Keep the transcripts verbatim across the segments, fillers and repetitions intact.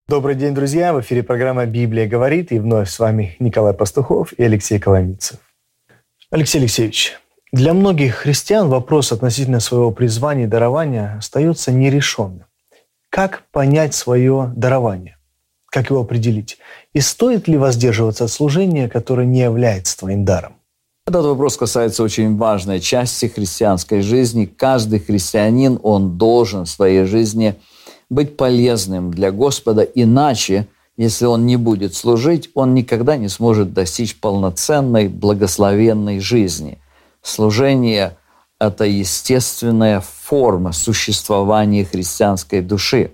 Добрый день, друзья! В эфире программа «Библия говорит», и вновь с вами Николай Пастухов и Алексей Коломийцев. Алексей Алексеевич, для многих христиан вопрос относительно своего призвания и дарования остается нерешенным. Как понять свое дарование? Как его определить? И стоит ли воздерживаться от служения, которое не является твоим даром? Этот вопрос касается очень важной части христианской жизни. Каждый христианин, он должен в своей жизни быть полезным для Господа, иначе, если он не будет служить, он никогда не сможет достичь полноценной, благословенной жизни. Служение – это естественная форма существования христианской души.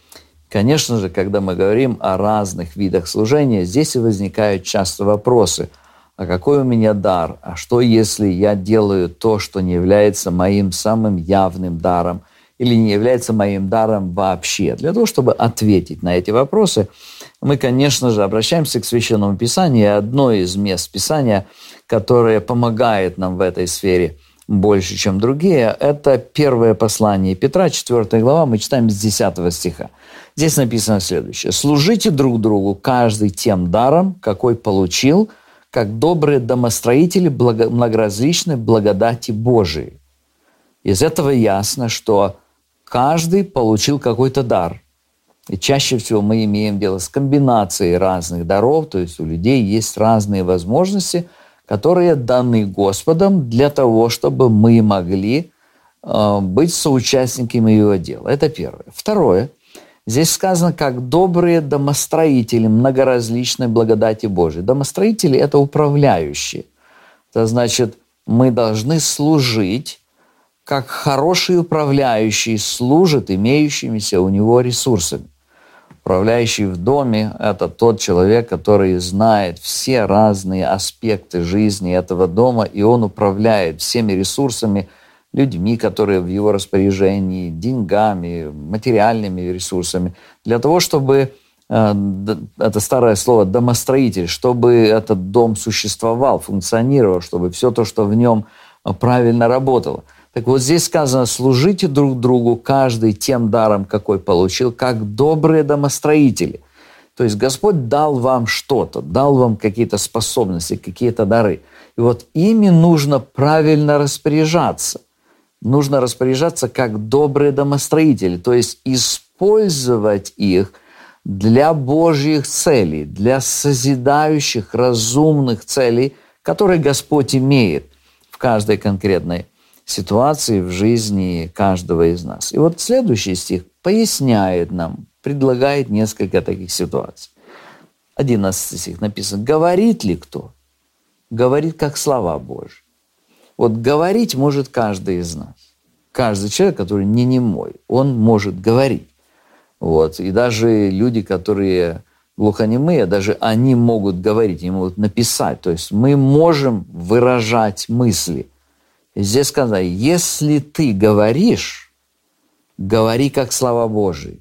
Конечно же, когда мы говорим о разных видах служения, здесь и возникают часто вопросы: а какой у меня дар? А что, если я делаю то, что не является моим самым явным даром, или не является моим даром вообще? Для того, чтобы ответить на эти вопросы, мы, конечно же, обращаемся к Священному Писанию. И одно из мест Писания, которое помогает нам в этой сфере больше, чем другие, это первое послание Петра, четвёртая глава, мы читаем с десятого стиха. Здесь написано следующее: «Служите друг другу, каждый тем даром, какой получил, как добрые домостроители благо- многоразличной благодати Божией». Из этого ясно, что каждый получил какой-то дар. И чаще всего мы имеем дело с комбинацией разных даров, то есть у людей есть разные возможности, которые даны Господом для того, чтобы мы могли э, быть соучастниками Его дела. Это первое. Второе. Здесь сказано, как добрые домостроители многоразличной благодати Божией. Домостроители – это управляющие. Это значит, мы должны служить, как хороший управляющий служит имеющимися у него ресурсами. Управляющий в доме – это тот человек, который знает все разные аспекты жизни этого дома, и он управляет всеми ресурсами, людьми, которые в его распоряжении, деньгами, материальными ресурсами, для того, чтобы, это старое слово «домостроитель», чтобы этот дом существовал, функционировал, чтобы все то, что в нем правильно работало. Так вот, здесь сказано: служите друг другу, каждый тем даром, какой получил, как добрые домостроители. То есть Господь дал вам что-то, дал вам какие-то способности, какие-то дары. И вот ими нужно правильно распоряжаться. Нужно распоряжаться как добрые домостроители, то есть использовать их для Божьих целей, для созидающих, разумных целей, которые Господь имеет в каждой конкретной ситуации в жизни каждого из нас. И вот следующий стих поясняет нам, предлагает несколько таких ситуаций. Одиннадцатый стих написано: «Говорит ли кто? Говорит, как слова Божьи». Вот говорить может каждый из нас. Каждый человек, который не немой, он может говорить. Вот. И даже люди, которые глухонемые, даже они могут говорить, они могут написать. То есть мы можем выражать мысли. И здесь сказано: если ты говоришь, говори как слова Божии.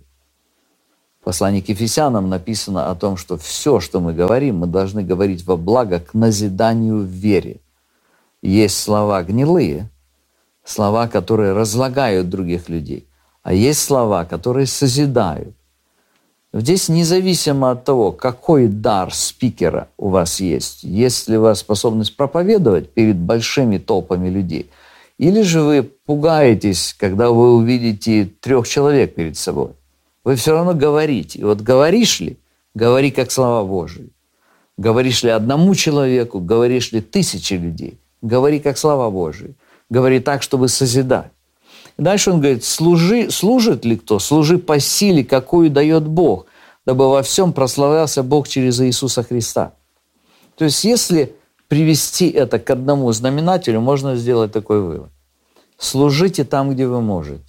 В послании к Ефесянам написано о том, что все, что мы говорим, мы должны говорить во благо к назиданию в вере. Есть слова гнилые, слова, которые разлагают других людей, а есть слова, которые созидают. Здесь независимо от того, какой дар спикера у вас есть, есть ли у вас способность проповедовать перед большими толпами людей, или же вы пугаетесь, когда вы увидите трех человек перед собой, вы все равно говорите. И вот говоришь ли, говори как слова Божии. Говоришь ли одному человеку, говоришь ли тысяче людей, говори как слова Божии. Говори так, чтобы созидать. И дальше он говорит: служи, служит ли кто? Служи по силе, какую дает Бог, дабы во всем прославлялся Бог через Иисуса Христа. То есть, если привести это к одному знаменателю, можно сделать такой вывод. Служите там, где вы можете.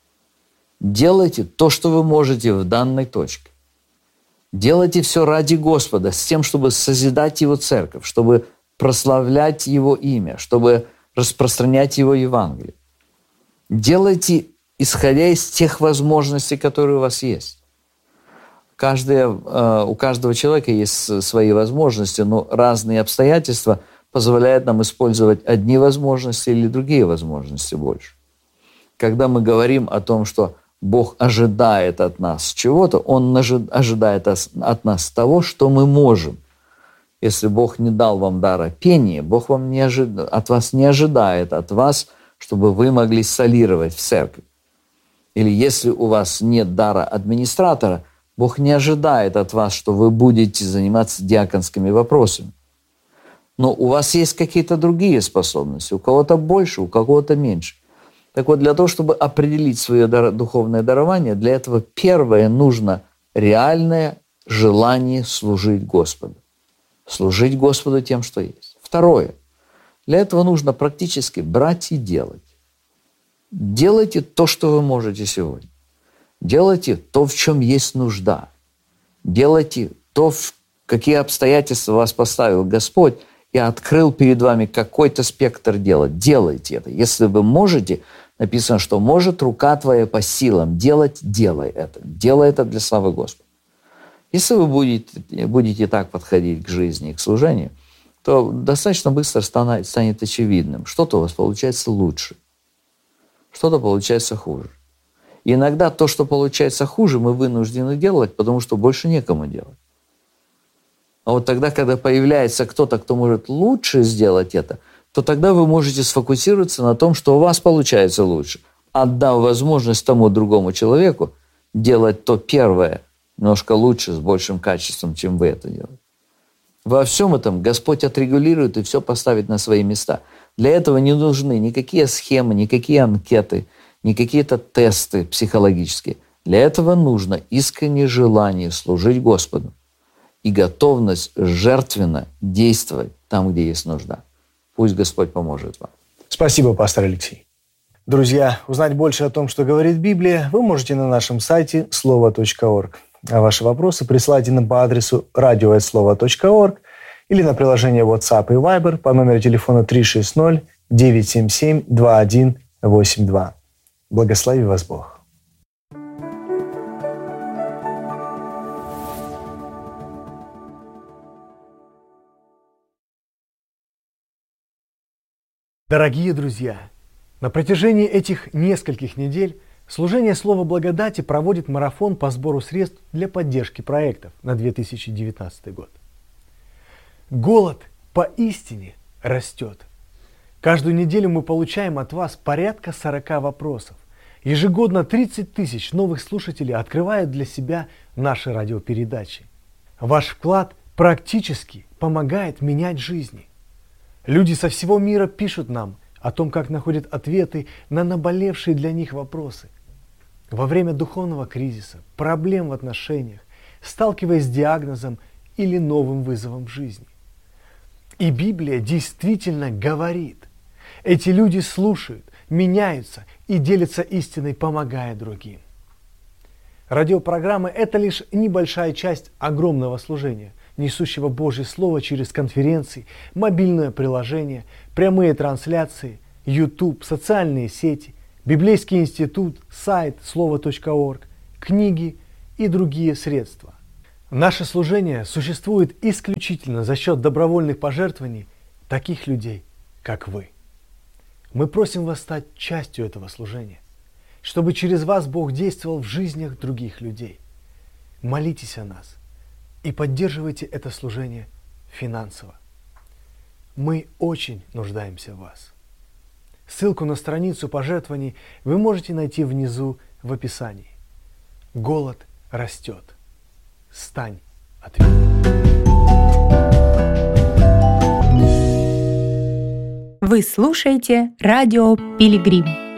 Делайте то, что вы можете в данной точке. Делайте все ради Господа, с тем, чтобы созидать Его церковь, чтобы прославлять Его имя, чтобы распространять Его Евангелие. Делайте, исходя из тех возможностей, которые у вас есть. Каждое, у каждого человека есть свои возможности, но разные обстоятельства позволяют нам использовать одни возможности или другие возможности больше. Когда мы говорим о том, что Бог ожидает от нас чего-то, Он ожидает от нас того, что мы можем. Если Бог не дал вам дара пения, Бог вам не ожид... от вас не ожидает от вас, чтобы вы могли солировать в церкви. Или если у вас нет дара администратора, Бог не ожидает от вас, что вы будете заниматься диаконскими вопросами. Но у вас есть какие-то другие способности, у кого-то больше, у кого-то меньше. Так вот, для того, чтобы определить свое духовное дарование, для этого первое нужно реальное желание служить Господу. Служить Господу тем, что есть. Второе. Для этого нужно практически брать и делать. Делайте то, что вы можете сегодня. Делайте то, в чем есть нужда. Делайте то, в какие обстоятельства вас поставил Господь и открыл перед вами какой-то спектр дела. Делайте это. Если вы можете, написано, что может рука твоя по силам делать, делай это. Делай это для славы Господа. Если вы будете, будете так подходить к жизни и к служению, то достаточно быстро станет, станет очевидным. Что-то у вас получается лучше, что-то получается хуже. И иногда то, что получается хуже, мы вынуждены делать, потому что больше некому делать. А вот тогда, когда появляется кто-то, кто может лучше сделать это, то тогда вы можете сфокусироваться на том, что у вас получается лучше, отдав возможность тому другому человеку делать то первое, немножко лучше, с большим качеством, чем вы это делаете. Во всем этом Господь отрегулирует и все поставит на свои места. Для этого не нужны никакие схемы, никакие анкеты, не какие-то тесты психологические. Для этого нужно искреннее желание служить Господу и готовность жертвенно действовать там, где есть нужда. Пусть Господь поможет вам. Спасибо, пастор Алексей. Друзья, узнать больше о том, что говорит Библия, вы можете на нашем сайте слово точка орг. А ваши вопросы присылайте нам по адресу радио эт слово точка орг или на приложение WhatsApp и Viber по номеру телефона три шесть ноль девять семь семь два один восемь два. Благослови вас Бог. Дорогие друзья, на протяжении этих нескольких недель служение Слова Благодати проводит марафон по сбору средств для поддержки проектов на две тысячи девятнадцатый год. Голод поистине растет. Каждую неделю мы получаем от вас порядка сорока вопросов. Ежегодно тридцать тысяч новых слушателей открывают для себя наши радиопередачи. Ваш вклад практически помогает менять жизни. Люди со всего мира пишут нам о том, как находят ответы на наболевшие для них вопросы. Во время духовного кризиса, проблем в отношениях, сталкиваясь с диагнозом или новым вызовом в жизни. И Библия действительно говорит. Эти люди слушают, меняются и делятся истиной, помогая другим. Радиопрограммы – это лишь небольшая часть огромного служения, несущего Божье Слово через конференции, мобильное приложение, прямые трансляции, YouTube, социальные сети, Библейский институт, сайт слово точка орг, книги и другие средства. Наше служение существует исключительно за счет добровольных пожертвований таких людей, как вы. Мы просим вас стать частью этого служения, чтобы через вас Бог действовал в жизнях других людей. Молитесь о нас и поддерживайте это служение финансово. Мы очень нуждаемся в вас. Ссылку на страницу пожертвований вы можете найти внизу в описании. Голод растет. Стань ответом. Вы слушаете радио Пилигрим.